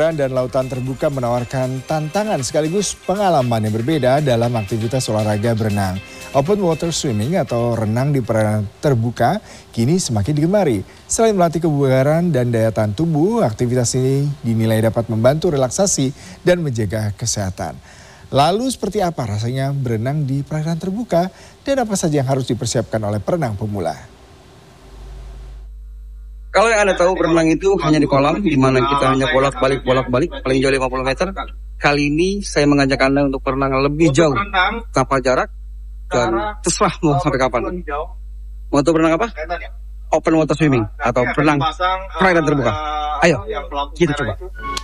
kebugaran dan lautan terbuka menawarkan tantangan sekaligus pengalaman yang berbeda dalam aktivitas olahraga berenang. Open water swimming atau renang di perairan terbuka kini semakin digemari. Selain melatih kebugaran dan daya tahan tubuh, aktivitas ini dinilai dapat membantu relaksasi dan menjaga kesehatan. Lalu seperti apa rasanya berenang di perairan terbuka dan apa saja yang harus dipersiapkan oleh perenang pemula? Kalau yang Anda tahu berenang itu hanya di kolam, di mana kita hanya bolak-balik, paling jauh 50 meter. Kali ini saya mengajak Anda untuk berenang lebih jauh, tanpa jarak, dan terserah mau sampai kapan. Mau untuk berenang apa? Open water swimming, atau berenang perairan terbuka. Ayo, kita coba.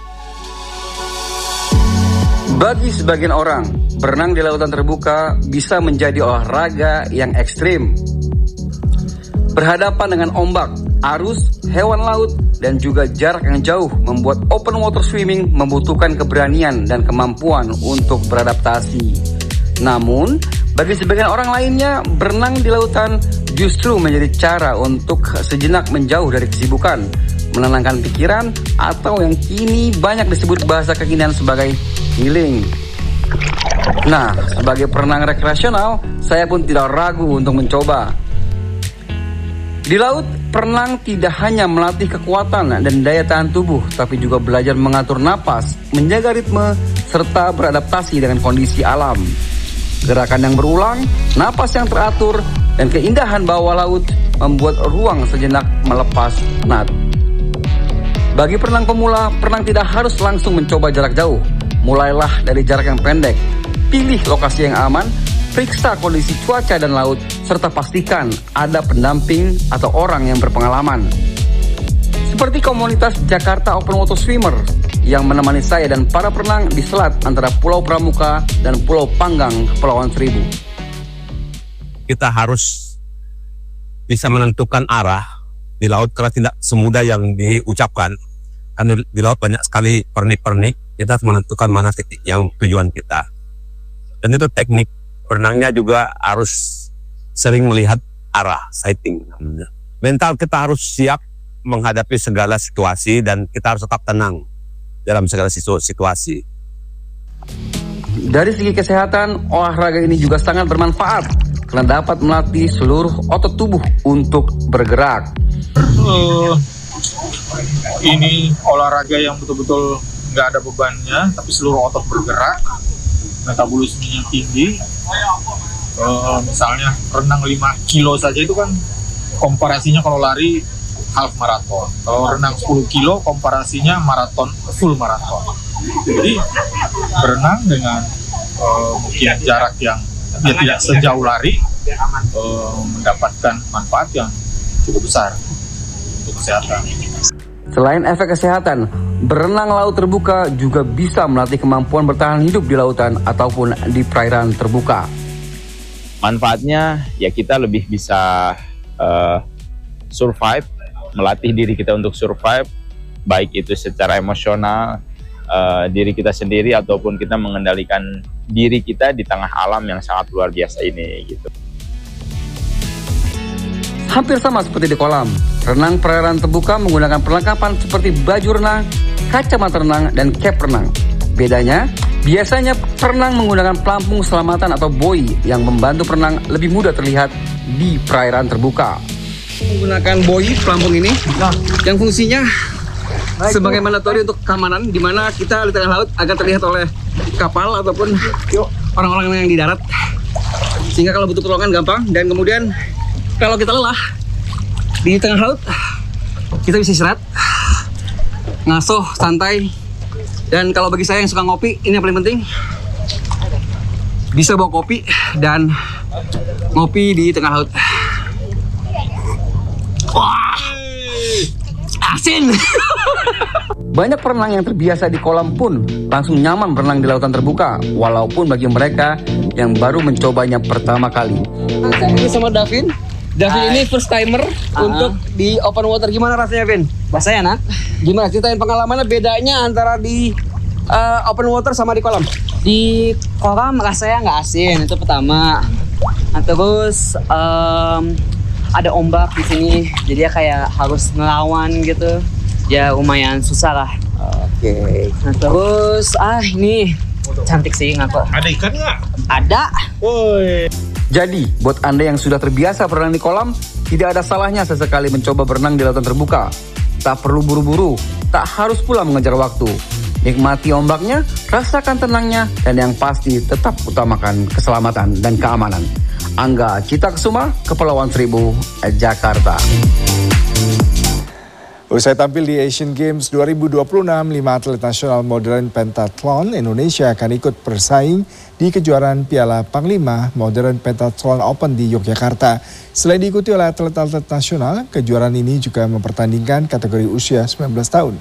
Bagi sebagian orang, berenang di lautan terbuka bisa menjadi olahraga yang ekstrim. Berhadapan dengan ombak, arus, hewan laut, dan juga jarak yang jauh membuat open water swimming membutuhkan keberanian dan kemampuan untuk beradaptasi. Namun, bagi sebagian orang lainnya, berenang di lautan justru menjadi cara untuk sejenak menjauh dari kesibukan, menenangkan pikiran, atau yang kini banyak disebut bahasa kekinian sebagai healing. Nah, sebagai perenang rekreasional, saya pun tidak ragu untuk mencoba. Di laut, perenang tidak hanya melatih kekuatan dan daya tahan tubuh, tapi juga belajar mengatur napas, menjaga ritme, serta beradaptasi dengan kondisi alam. Gerakan yang berulang, napas yang teratur, dan keindahan bawah laut membuat ruang sejenak melepas penat. Bagi perenang pemula, perenang tidak harus langsung mencoba jarak jauh. Mulailah dari jarak yang pendek, pilih lokasi yang aman, periksa kondisi cuaca dan laut, serta pastikan ada pendamping atau orang yang berpengalaman. Seperti komunitas Jakarta Open Water Swimmer yang menemani saya dan para perenang di selat antara Pulau Pramuka dan Pulau Panggang, Kepulauan Seribu. Kita harus bisa menentukan arah di laut karena tidak semudah yang diucapkan. Karena di laut banyak sekali pernik-pernik, kita harus menentukan mana titik yang tujuan kita. Dan itu teknik berenangnya juga harus sering melihat arah, sighting. Mental kita harus siap menghadapi segala situasi dan kita harus tetap tenang dalam segala situasi. Dari segi kesehatan, olahraga ini juga sangat bermanfaat karena dapat melatih seluruh otot tubuh untuk bergerak. Ini olahraga yang betul-betul nggak ada bebannya, tapi seluruh otot bergerak, metabolismenya tinggi. Misalnya renang 5 kilo saja itu kan komparasinya kalau lari half marathon. Kalau renang 10 kilo komparasinya maraton, full marathon. Jadi berenang dengan mungkin jarak yang tidak sejauh lari mendapatkan manfaat yang cukup besar untuk kesehatan. Selain efek kesehatan, berenang laut terbuka juga bisa melatih kemampuan bertahan hidup di lautan ataupun di perairan terbuka. Manfaatnya ya kita lebih bisa survive, melatih diri kita untuk survive, baik itu secara emosional, diri kita sendiri ataupun kita mengendalikan diri kita di tengah alam yang sangat luar biasa ini gitu. Hampir sama seperti di kolam, renang perairan terbuka menggunakan perlengkapan seperti baju renang, kacamata renang, dan cap renang. Bedanya, biasanya perenang menggunakan pelampung selamatan atau buoy yang membantu perenang lebih mudah terlihat di perairan terbuka. Menggunakan buoy pelampung ini, yang fungsinya sebagai mandatori untuk keamanan, di mana kita di tengah laut agar terlihat oleh kapal ataupun orang-orang yang di darat, sehingga kalau butuh pertolongan gampang. Dan kemudian kalau kita lelah di tengah laut, kita bisa istirahat, ngasuh, santai. Dan kalau bagi saya yang suka ngopi, ini yang paling penting, bisa bawa kopi dan ngopi di tengah laut. Wah, asin. Banyak perenang yang terbiasa di kolam pun langsung nyaman berenang di lautan terbuka, walaupun bagi mereka yang baru mencobanya pertama kali. Saya ini sama Davin. Davin ini first timer untuk di open water. Gimana rasanya, Vin? Rasanya enak. Gimana, ceritain pengalamannya, bedanya antara di open water sama di kolam? Di kolam rasanya nggak asin, itu pertama. Nah, terus ada ombak di sini, jadi ya kayak harus ngelawan gitu. ya lumayan susah lah. Oke. Nah terus ini cantik sih ngaku. Ada ikan nggak? Ada. Woi. Jadi, buat Anda yang sudah terbiasa berenang di kolam, tidak ada salahnya sesekali mencoba berenang di lautan terbuka. Tak perlu buru-buru, tak harus pula mengejar waktu. Nikmati ombaknya, rasakan tenangnya, dan yang pasti tetap utamakan keselamatan dan keamanan. Angga Cita Kesuma, Kepulauan Seribu, Jakarta. Usai tampil di Asian Games 2026, 5 atlet nasional modern pentathlon Indonesia akan ikut bersaing di kejuaraan Piala Panglima Modern Pentathlon Open di Yogyakarta. Selain diikuti oleh atlet-atlet nasional, kejuaraan ini juga mempertandingkan kategori usia 19 tahun.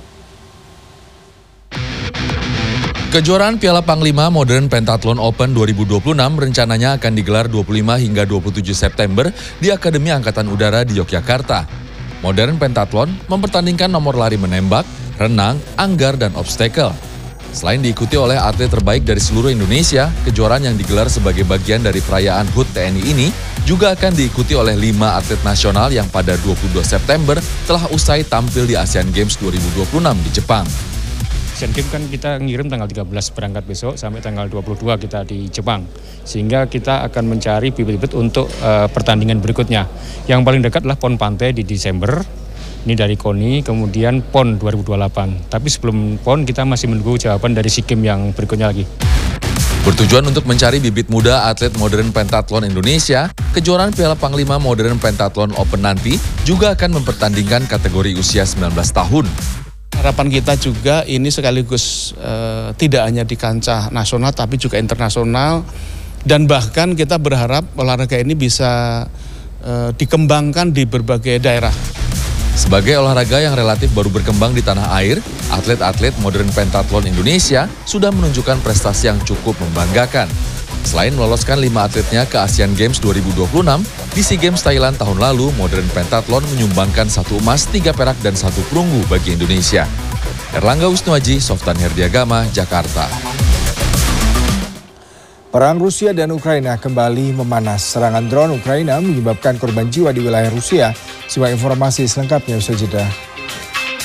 Kejuaraan Piala Panglima Modern Pentathlon Open 2026 rencananya akan digelar 25 hingga 27 September di Akademi Angkatan Udara di Yogyakarta. Modern Pentathlon mempertandingkan nomor lari menembak, renang, anggar, dan obstacle. Selain diikuti oleh atlet terbaik dari seluruh Indonesia, kejuaraan yang digelar sebagai bagian dari perayaan HUT TNI ini juga akan diikuti oleh 5 atlet nasional yang pada 22 September telah usai tampil di Asian Games 2026 di Jepang. Asian Games kan kita ngirim tanggal 13 berangkat besok sampai tanggal 22 kita di Jepang. Sehingga kita akan mencari bibit-bibit untuk pertandingan berikutnya. Yang paling dekat adalah PON Pantai di Desember, ini dari KONI, kemudian PON 2028. Tapi sebelum PON kita masih menunggu jawaban dari SEA Games yang berikutnya lagi. Bertujuan untuk mencari bibit muda atlet modern pentathlon Indonesia, kejuaraan Piala Panglima Modern Pentathlon Open nanti juga akan mempertandingkan kategori usia 19 tahun. Harapan kita juga ini sekaligus tidak hanya di kancah nasional tapi juga internasional, dan bahkan kita berharap olahraga ini bisa dikembangkan di berbagai daerah. Sebagai olahraga yang relatif baru berkembang di tanah air, atlet-atlet modern pentathlon Indonesia sudah menunjukkan prestasi yang cukup membanggakan. Selain meloloskan 5 atletnya ke Asian Games 2026, di SEA Games Thailand tahun lalu, modern pentathlon menyumbangkan 1 emas, 3 perak, dan 1 perunggu bagi Indonesia. Erlangga Wisnuaji, Softan Herdiagama, Jakarta. Perang Rusia dan Ukraina kembali memanas. Serangan drone Ukraina menyebabkan korban jiwa di wilayah Rusia. Simak informasi selengkapnya usai jeda.